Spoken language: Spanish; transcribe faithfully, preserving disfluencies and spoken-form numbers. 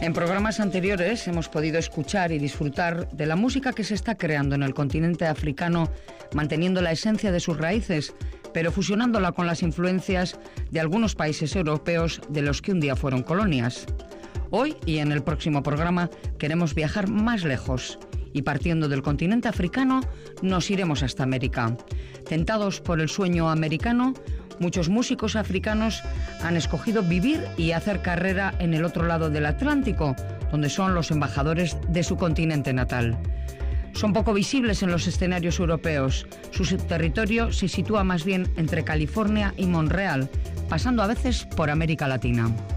En programas anteriores hemos podido escuchar y disfrutar de la música que se está creando en el continente africano, manteniendo la esencia de sus raíces, pero fusionándola con las influencias de algunos países europeos de los que un día fueron colonias. Hoy y en el próximo programa queremos viajar más lejos y partiendo del continente africano nos iremos hasta América. Tentados por el sueño americano, muchos músicos africanos han escogido vivir y hacer carrera en el otro lado del Atlántico, donde son los embajadores de su continente natal. Son poco visibles en los escenarios europeos. Su territorio se sitúa más bien entre California y Montreal, pasando a veces por América Latina.